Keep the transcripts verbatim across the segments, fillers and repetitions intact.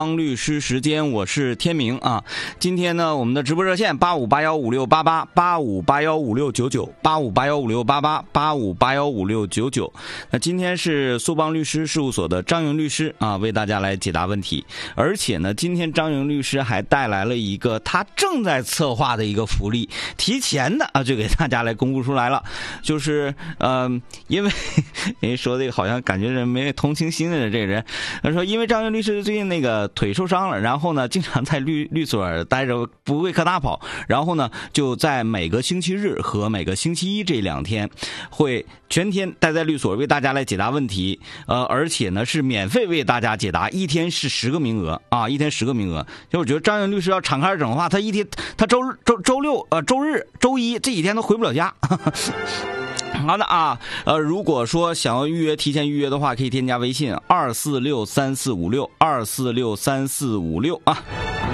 方律师时间，我是天明啊。今天呢，我们的直播热线八五八幺五六八八八五八幺五六九九八五八幺五六八八八五八幺五六九九。那今天是苏邦律师事务所的张莹律师啊，为大家来解答问题。而且呢，今天张莹律师还带来了一个他正在策划的一个福利，提前的啊，就给大家来公布出来了。就是呃，因为人说这个好像感觉人没同情心的这个人，他说因为张莹律师最近那个腿受伤了，然后呢经常在律律所待着，不会可大跑，然后呢就在每个星期日和每个星期一这两天会全天待在律所为大家来解答问题，呃，而且呢是免费为大家解答，一天是十个名额啊，一天十个名额。就我觉得张莹律师要敞开整的话，他一天他周日周周六呃周日周一这几天都回不了家。好的啊，呃，如果说想要预约、提前预约的话，可以添加微信二四六三四五六二四六三四五六啊。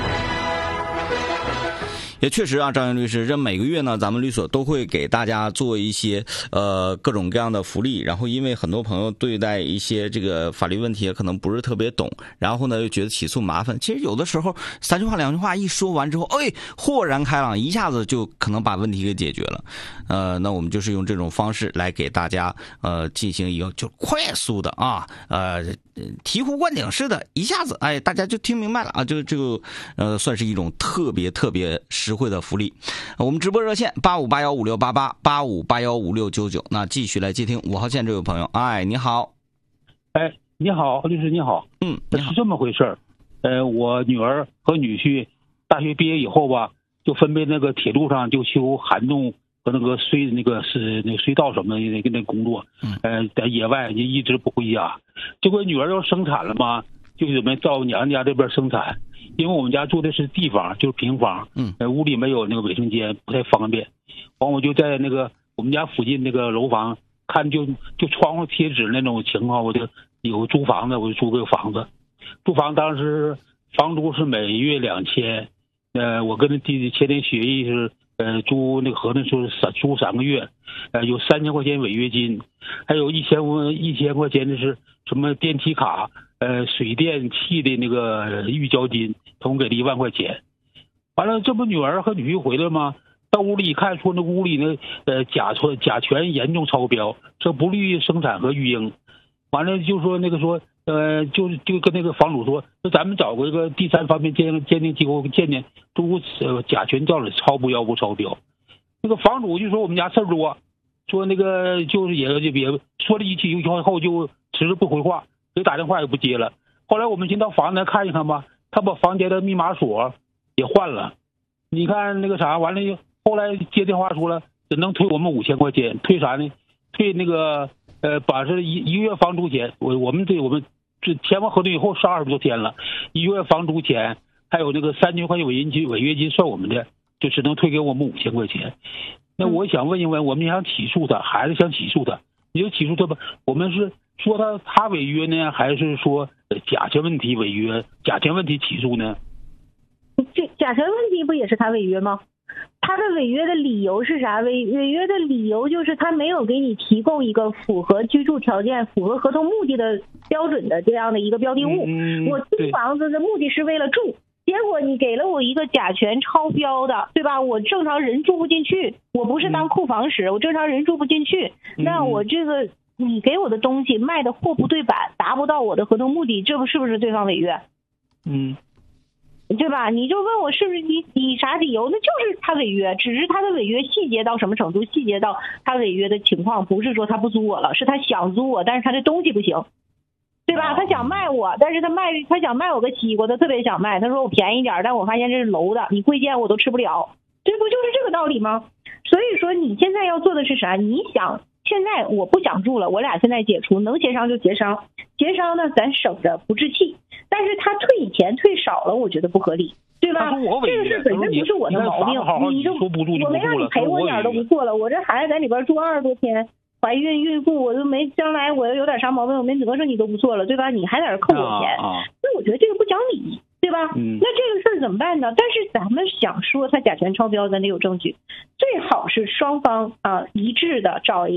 也确实啊，张莹律师，这每个月呢，咱们律所都会给大家做一些呃各种各样的福利。然后，因为很多朋友对待一些这个法律问题可能不是特别懂，然后呢又觉得起诉麻烦。其实有的时候三句话两句话一说完之后，哎，豁然开朗，一下子就可能把问题给解决了。呃，那我们就是用这种方式来给大家呃进行一个就快速的啊呃醍醐灌顶式的，一下子哎大家就听明白了啊，就这个呃算是一种特别特别实惠的福利。我们直播热线八五八幺五六八八八五八幺五六九九，那继续来接听五号线这位朋友。哎，你好。 哎，你好，律师你好。 嗯， 是这么回事儿。呃，我女儿和女婿大学毕业以后吧，就分别那个铁路上就修涵洞和那个隧那个是那个隧道什么的那个那工作。呃，在野外就一直不回家。结果女儿要生产了嘛，就准备到娘家这边生产。因为我们家住的是地方，就是平房，嗯，呃，屋里没有那个卫生间，不太方便。完，我就在那个我们家附近那个楼房看就，就就窗户贴纸那种情况，我就有租房子，我就租个房子。租房当时房租是每月两千，呃，我跟那弟弟签订协议是，呃，租那个合同是三租三个月，呃，有三千块钱违约金，还有一千一千块钱的是什么电梯卡。呃，水电气的那个预交金，总给了一万块钱。完了，这不女儿和女婿回来吗？到屋里一看，说那屋里呢，呃，甲醇甲醛严重超标，这不利于生产和育婴。完了就说那个说，呃，就就跟那个房主说，说咱们找个一个第三方面鉴鉴定机构鉴定，都呃甲醛到底超不超不超标。那个房主就说我们家事儿多，说那个就是也就别说了一句以后就迟迟不回话。给打电话也不接了。后来我们先到房子看一看吧，他把房间的密码锁也换了。你看那个啥，完了又后来接电话说了，只能退我们五千块钱，退啥呢？退那个呃，把这一一个月房租钱，我我们对我们这签完合同以后是二十多天了，一个月房租钱还有那个三千块钱违约金，违约金算我们的，就只能退给我们五千块钱。那我想问一问，我们想起诉他，还是想起诉他？你就起诉他吧，我们是。说他他违约呢，还是说甲醛问题违约？甲醛问题起诉呢？ 这甲醛问题不也是他违约吗？他的违约的理由是啥？违违约的理由就是他没有给你提供一个符合居住条件、符合合同目的的标准的这样的一个标的物。嗯、我租房子的目的是为了住，结果你给了我一个甲醛超标的，对吧？我正常人住不进去，我不是当库房使，我正常人住不进去，嗯、那我这个。你给我的东西卖的货不对版，达不到我的合同目的，这不是不是对方违约？ 嗯， 对吧？你就问我是不是你以啥理由？那就是他违约，只是他的违约细节到什么程度，细节到他违约的情况，不是说他不租我了，是他想租我，但是他这东西不行，对吧？他想卖我，但是他卖他想卖我个西瓜，他特别想卖，他说我便宜点，但我发现这是楼的，你贵贱我都吃不了，这不就是这个道理吗？所以说你现在要做的是啥？你想。现在我不想住了，我俩现在解除，能协商就协商，协商呢咱省着不置气，但是他退钱退少了，我觉得不合理，对吧？这个事本身不是我的毛病，你就我没让你赔我点都不错了，我这孩子在里边住二十多天，怀孕孕妇我都没，将来我要有点啥毛病我没得上你都不错了，对吧？你还在这扣我钱，那我觉得这个不讲理。对吧？嗯，那这个事儿怎么办呢？但是咱们想说他甲醛超标，咱得有证据，最好是双方啊一致的找一个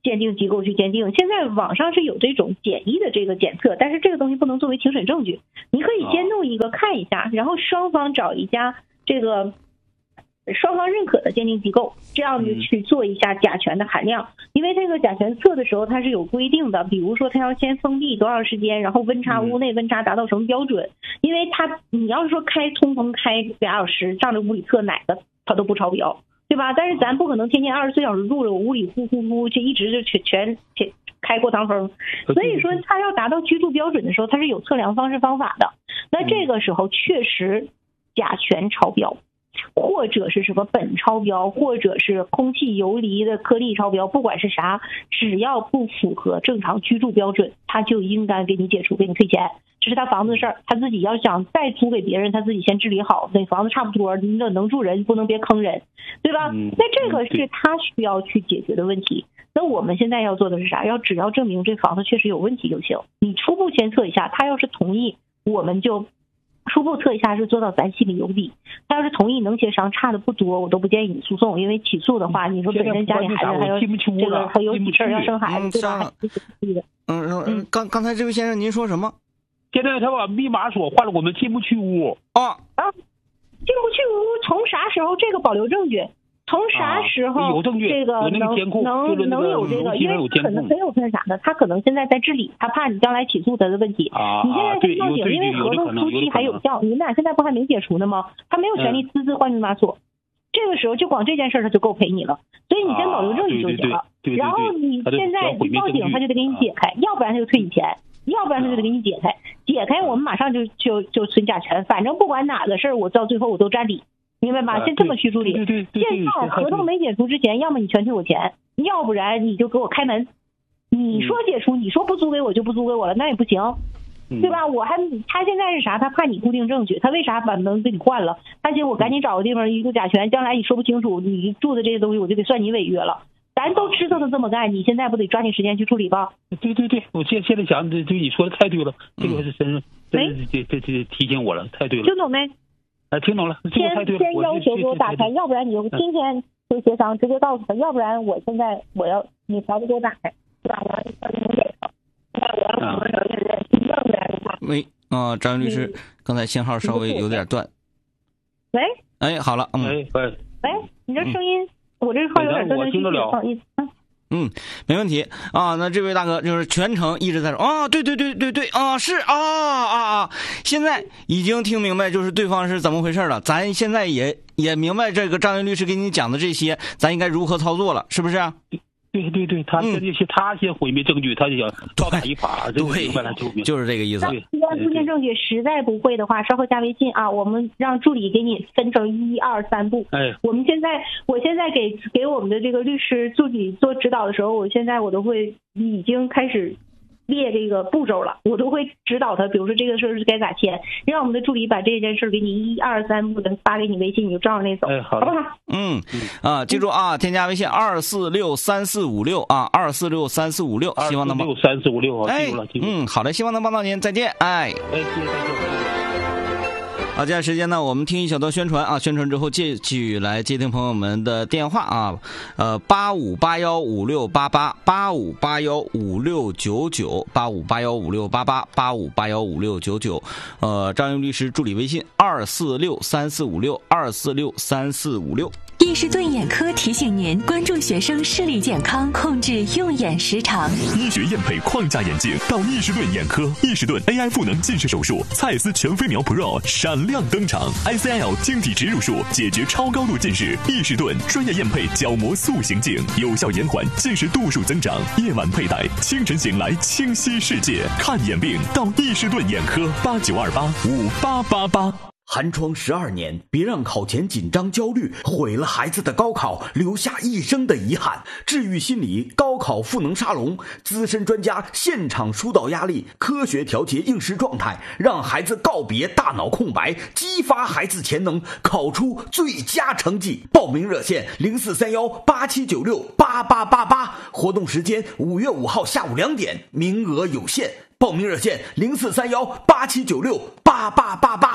鉴定机构去鉴定。现在网上是有这种简易的这个检测，但是这个东西不能作为庭审证据。你可以先弄一个看一下，然后双方找一家这个双方认可的鉴定机构，这样就去做一下甲醛的含量。因为这个甲醛测的时候它是有规定的，比如说它要先封闭多长时间，然后温差屋内温差达到什么标准。因为它你要是说开通风开俩小时，上这屋里测哪个它都不超标，对吧？但是咱不可能天天二十四小时住着，我屋里呼呼呼就一直就全全全开过堂风。所以说它要达到居住标准的时候，它是有测量方式方法的。那这个时候确实甲醛超标，或者是什么苯超标，或者是空气游离的颗粒超标，不管是啥，只要不符合正常居住标准，他就应该给你解除，给你退钱。这是他房子的事儿，他自己要想再租给别人，他自己先治理好，那房子差不多，你能住人，不能别坑人，对吧？ 嗯、 那这个是他需要去解决的问题。那我们现在要做的是啥？要只要证明这房子确实有问题就行。你初步先测一下，他要是同意，我们就初步测一下是做到咱心里有底。他要是同意能协商，差的不多，我都不建议你诉讼，因为起诉的话，你说本身家里孩子还有这个还有喜事要生孩子，对吧？ 嗯嗯，刚刚才这位先生您说什么？ 现在他把密码锁换了，我们进不去屋。 啊啊，进不去屋，从啥时候这个保留证据？从啥时候、啊、 有证据？ 这个能能能有这个？因为可能很有那啥的，他可能现在在治理，他怕你将来起诉他的问题。 啊， 你现在先报警，因为合同初期还有效，你们俩现在不还没解除呢吗？他没有权利私自换密码锁。嗯、这个时候就光这件事他就够赔你了，所以你先保留证据就行了。 啊、对对对对对然后你现在报警，他就得给你解开，啊、要不然他就退你钱。要不然他就得给你解开，解开我们马上就就就存甲醛，反正不管哪个事儿，我到最后我都占理，明白吧？先这么去处理。 对对对。 现在合同没解除之前，要么你全退我钱，要不然你就给我开门。你说解除，你说不租给我就不租给我了，那也不行，对吧？我还他现在是啥？他怕你固定证据，他为啥把门给你换了？他寻思我赶紧找个地方一个甲醛，将来你说不清楚，你住的这些东西我就得算你违约了。咱都知道他这么干，你现在不得抓紧时间去处理吧？ 对对对，我现现在想，这这你说的太对了，这个是真是真是这这这提醒我了，太对了。 听懂没？ 啊，听懂了，这个太对了。 先先要求给我打开，要不然你就今天就协商，直接告诉他，要不然我现在我要你房子给我打开，是吧？我要你能给他，那我要什么条件认，要不然的话。 喂啊，张律师，刚才信号稍微有点断。 喂。 哎，好了，嗯。 喂喂。 喂，你这声音。我这号有点断断续续，不好意思。 嗯，没问题啊。那这位大哥就是全程一直在说啊，对对对对对啊，是啊啊啊！现在已经听明白就是对方是怎么回事了，咱现在也也明白这个张云律师给你讲的这些，咱应该如何操作了，是不是啊？ 对对对，他这些、嗯、他先毁灭证据，他就想倒打一耙， 对，明白了就就是这个意思。 要出现证据实在不会的话，稍后加微信啊，我们让助理给你分成一二三步。 哎， 我们现在我现在给给我们的这个律师助理做指导的时候，我现在我都会已经开始列这个步骤了，我都会指导他，比如说这个事儿是该咋签，让我们的助理把这件事给你一二三步的发给你微信，你就照着那走， 哎、好, 好不好？ 嗯啊，记住啊，添加微信二四六三四五六啊，二四六三四五六，希望能帮六三四五六， 哎，嗯，好的，希望能帮到您，再见，哎， 哎，谢谢，再见。 好，接下来时间呢，我们听一小段宣传啊，宣传之后继续来接听朋友们的电话啊，呃，八五八幺五六八八，八五八幺五六九九，八五八幺五六八八，八五八幺五六九九，呃，张云律师助理微信二四六三四五六，二四六三四五六。 易士顿眼科提醒您关注学生视力健康，控制用眼时长。 医学验配框架眼镜到易士顿眼科，易士顿 A I 赋能近视手术，蔡司全飞秒 Pro 闪亮登场 ，I C L 晶体植入术解决超高度近视。易士顿专业验配角膜塑形镜，有效延缓近视度数增长。夜晚佩戴，清晨醒来清晰世界。看眼病到易士顿眼科，八九二八五八八八。 寒窗十二年，别让考前紧张焦虑毁了孩子的高考，留下一生的遗憾。治愈心理高考赋能沙龙，资深专家现场疏导压力，科学调节应试状态，让孩子告别大脑空白，激发孩子潜能，考出最佳成绩。报名热线零四三幺八七九六八八八八，活动时间五月五号下午两点，名额有限。报名热线零四三幺八七九六八八八八。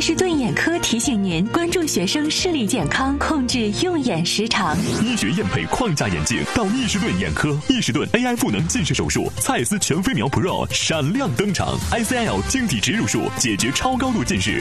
士顿眼科提醒您关注学生视力健康，控制用眼时长。 医学验配框架眼镜到易士顿眼科，易士顿 A I 赋能近视手术，蔡司全飞秒 Pro 闪亮登场 ，I C L 晶体植入术解决超高度近视。